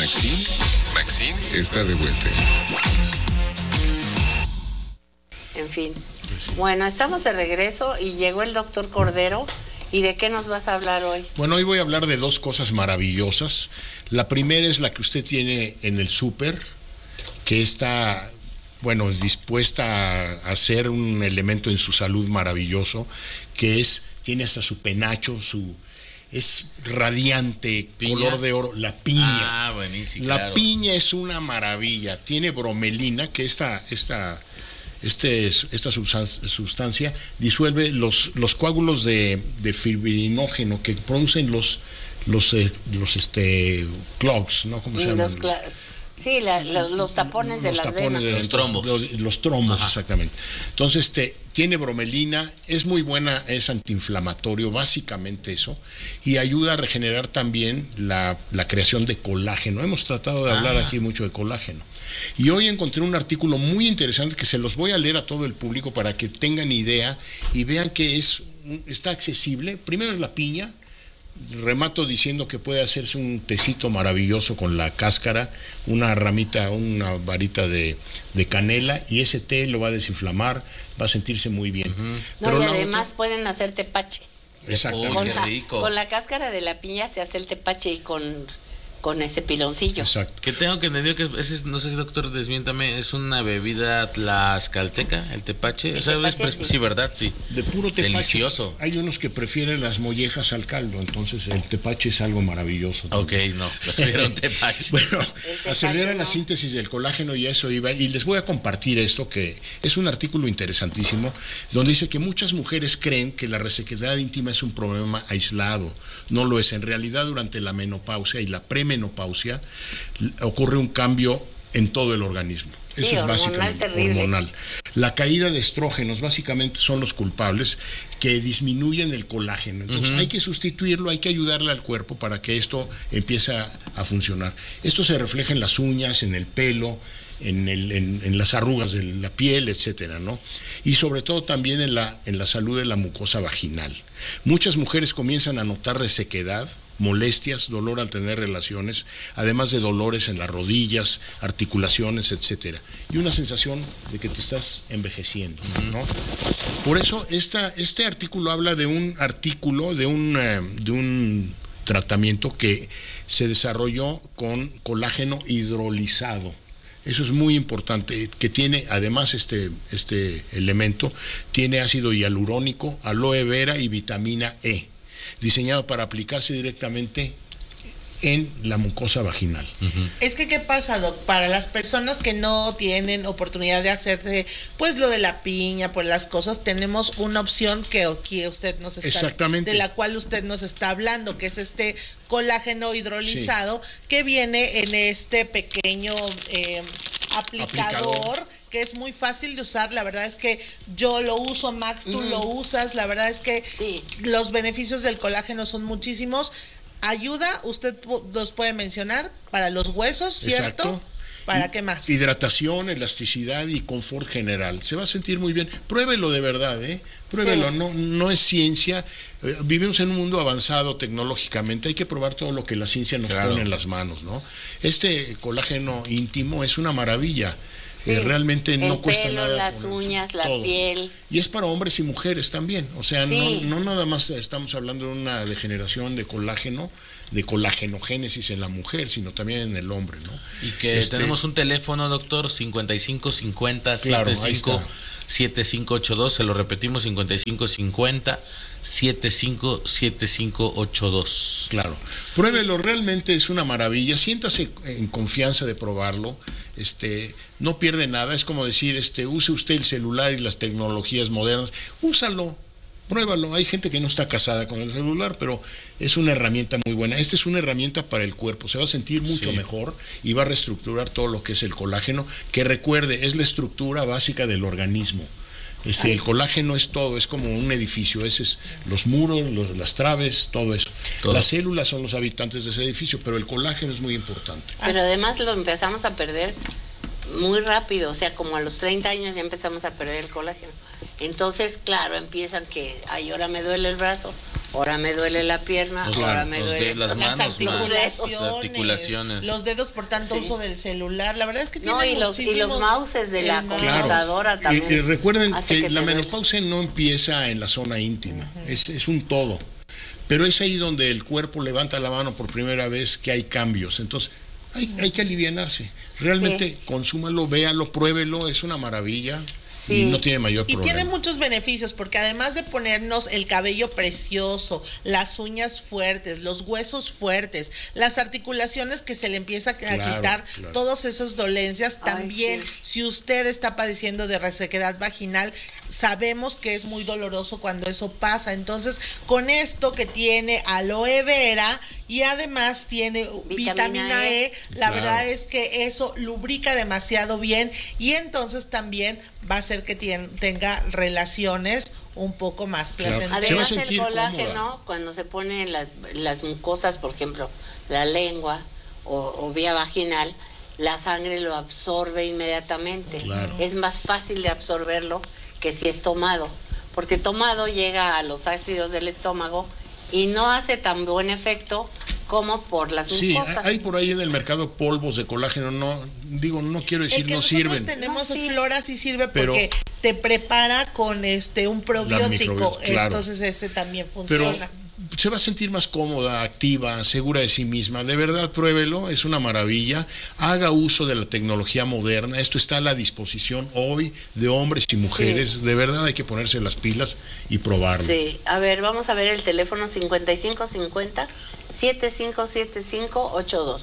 Maxine está de vuelta. En fin. Bueno, estamos de regreso y llegó el doctor Cordero. ¿Y de qué nos vas a hablar hoy? Bueno, hoy voy a hablar de dos cosas maravillosas. La primera es la que usted tiene en el súper, que está, bueno, dispuesta a hacer un elemento en su salud maravilloso, que es, tiene hasta su penacho, es radiante, ¿piña? Color de oro, la piña. Ah, buenísimo. La claro. piña es una maravilla. Tiene bromelina, que esta sustancia disuelve los coágulos de fibrinógeno que producen los clogs, ¿no? ¿Cómo se llaman? Sí, los tapones de las venas. Los trombos. Los trombos, ajá. Exactamente. Entonces, tiene bromelina, es muy buena, es antiinflamatorio, básicamente eso, y ayuda a regenerar también la creación de colágeno. Hemos tratado de hablar aquí mucho de colágeno. Y hoy encontré un artículo muy interesante que se los voy a leer a todo el público para que tengan idea y vean que está accesible. Primero es la piña. Remato diciendo que puede hacerse un tecito maravilloso con la cáscara, una varita de canela, y ese té lo va a desinflamar, va a sentirse muy bien. No, y además pueden hacer tepache. Exactamente. Qué rico. Con la cáscara de la piña se hace el tepache y con ese piloncillo. Exacto. Que tengo que entender que ese, no sé si doctor desmiéntame, es una bebida tlaxcalteca, el tepache. El o sea, tepache, sí, ¿verdad? Sí. De puro tepache. Delicioso. Hay unos que prefieren las mollejas al caldo, entonces el tepache es algo maravilloso. Ok, no, prefiero un tepache. Bueno, tepache, acelera ¿no? la síntesis del colágeno y eso iba. Y les voy a compartir esto, que es un artículo interesantísimo, donde dice que muchas mujeres creen que la resequedad íntima es un problema aislado. No lo es. En realidad, durante la menopausia y la premenopausia ocurre un cambio en todo el organismo. Sí, Eso es hormonal, básicamente terrible. hormonal. La caída de estrógenos básicamente son los culpables que disminuyen el colágeno. Entonces hay que sustituirlo, hay que ayudarle al cuerpo para que esto empiece a funcionar. Esto se refleja en las uñas, en el pelo, en las arrugas de la piel, etcétera, ¿no? Y sobre todo también en la salud de la mucosa vaginal. Muchas mujeres comienzan a notar resequedad, molestias, dolor al tener relaciones, además de dolores en las rodillas, articulaciones, etcétera, y una sensación de que te estás envejeciendo, ¿no? Por eso este artículo habla de un tratamiento que se desarrolló con colágeno hidrolizado. Eso es muy importante, que tiene, además este elemento, tiene ácido hialurónico, aloe vera y vitamina E, diseñado para aplicarse directamente en la mucosa vaginal. Es que, ¿qué pasa, Doc? Para las personas que no tienen oportunidad de hacerse, pues, lo de la piña, pues, las cosas, tenemos una opción que usted nos está, Exactamente. de la cual usted nos está hablando, que es este colágeno hidrolizado, que viene en este pequeño aplicador, que es muy fácil de usar. La verdad es que yo lo uso, Max, tú lo usas. La verdad es que sí, los beneficios del colágeno son muchísimos. Ayuda, usted nos puede mencionar, para los huesos, ¿cierto? Exacto. ¿Para qué más? Hidratación, elasticidad y confort general. Se va a sentir muy bien. Pruébelo de verdad, Pruébelo. Sí. No es ciencia. Vivimos en un mundo avanzado tecnológicamente. Hay que probar todo lo que la ciencia nos pone en las manos, ¿no? Este colágeno íntimo es una maravilla. Sí. Realmente no cuesta pelo, nada. las uñas, la todo. piel. Y es para hombres y mujeres también. O sea, Sí. no nada más estamos hablando de una degeneración de colágeno, de colagenogénesis en la mujer, sino también en el hombre, ¿no? Y que tenemos un teléfono, doctor, 5550 Claro, ahí 75 está. 7582, se lo repetimos, 5550 7582. Claro. Pruébelo, realmente es una maravilla. Siéntase en confianza de probarlo. No pierde nada. Es como decir, use usted el celular y las tecnologías modernas. Úsalo. Pruébalo. Hay gente que no está casada con el celular, pero es una herramienta muy buena. Esta es una herramienta para el cuerpo. Se va a sentir mucho mejor y va a reestructurar todo lo que es el colágeno, que recuerde, es la estructura básica del organismo. El colágeno es todo, es como un edificio. Ese es los muros, las traves, todo eso. Todo. Las células son los habitantes de ese edificio, pero el colágeno es muy importante. Pero además lo empezamos a perder muy rápido, o sea, como a los 30 años ya empezamos a perder el colágeno. Entonces, claro, empiezan que, ay, ahora me duele el brazo, ahora me duele la pierna, ahora me duele las manos, las articulaciones. Los dedos por tanto uso del celular. La verdad es que no, tiene y los mouses de la computadora claro. también. Recuerden que la menopausia no empieza en la zona íntima, es un todo. Pero es ahí donde el cuerpo levanta la mano por primera vez que hay cambios. Entonces, hay que alivianarse. Realmente consúmalo, véalo, pruébelo, es una maravilla. Y no tiene mayor problema. Y tiene muchos beneficios, porque además de ponernos el cabello precioso, las uñas fuertes, los huesos fuertes, las articulaciones que se le empieza a quitar, todas esas dolencias, también si usted está padeciendo de resequedad vaginal, sabemos que es muy doloroso cuando eso pasa. Entonces, con esto que tiene aloe vera y además tiene vitamina E, la verdad es que eso lubrica demasiado bien y entonces también va a hacer que tenga relaciones un poco más placenteras. Además el colágeno, cuando se pone en las mucosas, por ejemplo, la lengua o vía vaginal, la sangre lo absorbe inmediatamente. Es más fácil de absorberlo que si es tomado, porque tomado llega a los ácidos del estómago y no hace tan buen efecto como por las mucosas. Sí, hay por ahí en el mercado polvos de colágeno, no quiero decir no sirven. Tenemos Flora sí sirve porque te prepara con un probiótico, entonces ese también funciona. Pero se va a sentir más cómoda, activa, segura de sí misma. De verdad, pruébelo, es una maravilla. Haga uso de la tecnología moderna. Esto está a la disposición hoy de hombres y mujeres. De verdad hay que ponerse las pilas y probarlo. Sí, a ver, vamos a ver el teléfono 5550-757582.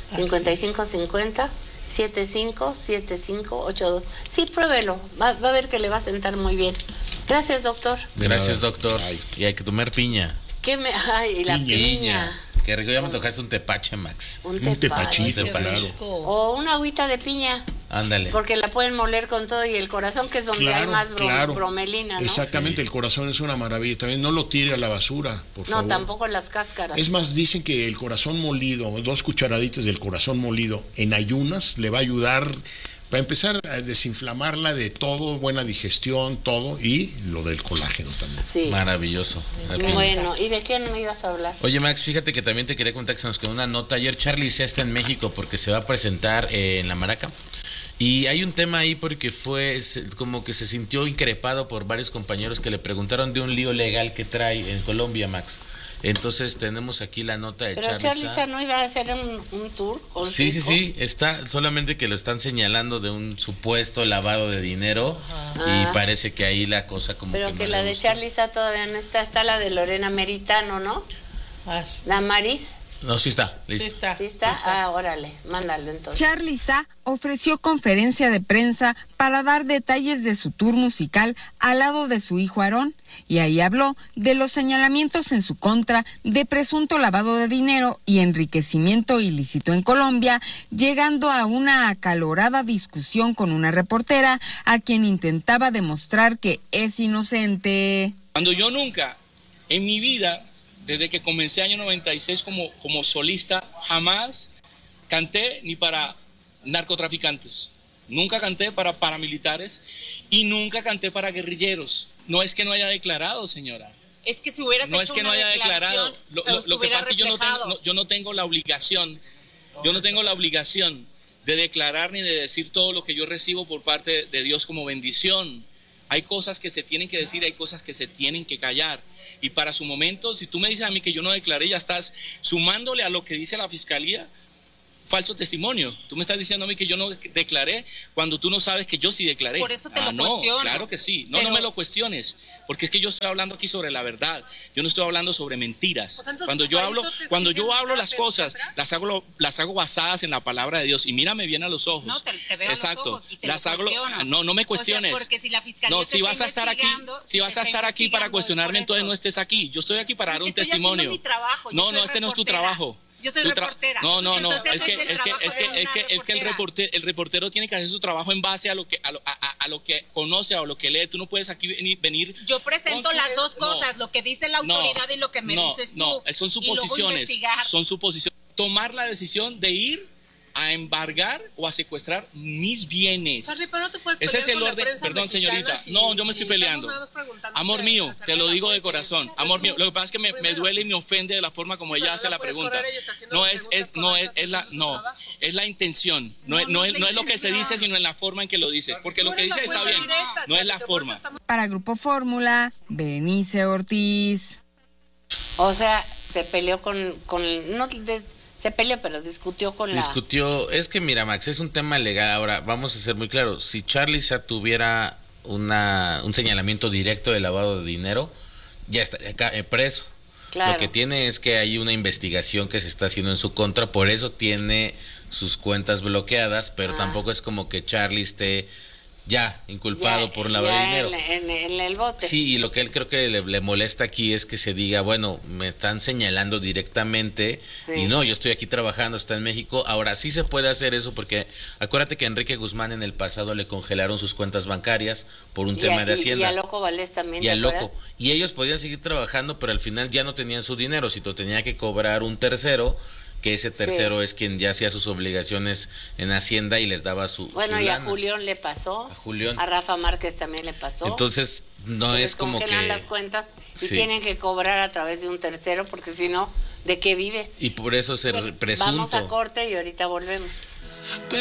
5550-757582. Sí, pruébelo. Va a ver que le va a sentar muy bien. Gracias, doctor. Gracias, doctor. Y hay que tomar piña. Ay, la piña. Qué rico, ya me tocaste un tepache, Max. Un tepachito, claro. O una agüita de piña. Ándale. Porque la pueden moler con todo y el corazón, que es donde hay más bromelina, ¿no? Exactamente, el corazón es una maravilla. También no lo tire a la basura, por favor. No, tampoco las cáscaras. Es más, dicen que el corazón molido, 2 cucharaditas del corazón molido en ayunas le va a ayudar para empezar a desinflamarla de todo, buena digestión, todo, y lo del colágeno también. Sí. Maravilloso. Bueno, ¿y de qué no me ibas a hablar? Oye, Max, fíjate que también te quería contar que se nos quedó una nota. Ayer Charly ya está en México porque se va a presentar en La Maraca. Y hay un tema ahí porque como que se sintió increpado por varios compañeros que le preguntaron de un lío legal que trae en Colombia, Max. Entonces tenemos aquí la nota de Charly. Pero Charly no iba a hacer un tour con Sí, está, solamente que lo están señalando de un supuesto lavado de dinero. Y parece que ahí la cosa como pero que no la le de gusta. Charly todavía no está la de Lorena Meritano, ¿no? La Maris. No, sí está, listo. ¿Sí está? Órale, mándalo entonces. Charly ofreció conferencia de prensa para dar detalles de su tour musical al lado de su hijo Aarón, y ahí habló de los señalamientos en su contra de presunto lavado de dinero y enriquecimiento ilícito en Colombia, llegando a una acalorada discusión con una reportera a quien intentaba demostrar que es inocente. Cuando yo nunca en mi vida, desde que comencé año 96 como solista, jamás canté ni para narcotraficantes, nunca canté para paramilitares y nunca canté para guerrilleros. No es que no haya declarado, señora. Es que si hubieras no es que no haya declarado. Lo que pasa es que yo no tengo la obligación, de declarar ni de decir todo lo que yo recibo por parte de Dios como bendición. Hay cosas que se tienen que decir, hay cosas que se tienen que callar. Y para su momento, si tú me dices a mí que yo no declaré, ya estás sumándole a lo que dice la fiscalía falso testimonio. Tú me estás diciendo a mí que yo no declaré cuando tú no sabes que yo sí declaré. Por eso te lo cuestiono. Claro que sí. No me lo cuestiones, porque es que yo estoy hablando aquí sobre la verdad. Yo no estoy hablando sobre mentiras. Pues cuando yo hablo las cosas, las hago basadas en la palabra de Dios. Y mírame bien a los ojos. No, te veo exacto. a los ojos y te las lo hago. cuestiono. No me cuestiones. O sea, porque si la fiscalía si vas a estar aquí, para cuestionarme, entonces no estés aquí. Yo estoy aquí para dar un testimonio. Mi trabajo. No, este no es tu trabajo. Yo soy reportera. No. Es que el reportero tiene que hacer su trabajo en base a lo que conoce o a lo que lee. Tú no puedes aquí venir. Yo presento las dos cosas, lo que dice la autoridad y lo que me dices tú. Son suposiciones. Son suposiciones. Tomar la decisión de ir a embargar o a secuestrar mis bienes. Charlie, pero no te puedes Ese es el pelear con la orden. prensa Perdón, mexicana señorita. si- No, yo me si estoy peleando. estamos nada más preguntándote Amor mío, acerca te lo de digo las de corazón. fuentes. Amor mío, lo que pasa es que me Pues duele y me ofende de la forma como pero ella no hace la la puedes pregunta. correr, ella está haciendo No las es preguntas correctas, es la haciendo su no, trabajo. es la intención. No es No es la lo que se dice, intención. sino en la forma en que lo dice. Porque lo que dice está bien. No es la forma. Para Grupo Fórmula, Berenice Ortiz. O sea, se peleó se peleó, pero discutió con Discutió, es que mira, Max, es un tema legal. Ahora, vamos a ser muy claros. Si Charly Shah tuviera un señalamiento directo de lavado de dinero, ya estaría preso. Claro. Lo que tiene es que hay una investigación que se está haciendo en su contra, por eso tiene sus cuentas bloqueadas, pero tampoco es como que Charly esté ya inculpado por lavado de dinero. En el bote. Sí, y lo que él creo que le molesta aquí es que se diga, bueno, me están señalando directamente y no, yo estoy aquí trabajando, está en México. Ahora sí se puede hacer eso porque acuérdate que a Enrique Guzmán en el pasado le congelaron sus cuentas bancarias por un tema de Hacienda. Y a Loco Valdés también. Y al ¿te acuerdas? Loco. Y ellos podían seguir trabajando, pero al final ya no tenían su dinero, si lo tenía que cobrar un tercero, que ese tercero es quien ya hacía sus obligaciones en Hacienda y les daba su Bueno, su y a lana. Julián le pasó. A Julián. A Rafa Márquez también le pasó. Entonces, no Les es como que... congelan las cuentas y Sí. tienen que cobrar a través de un tercero, porque si no, ¿de qué vives? Y por eso se presunto. Vamos a corte y ahorita volvemos.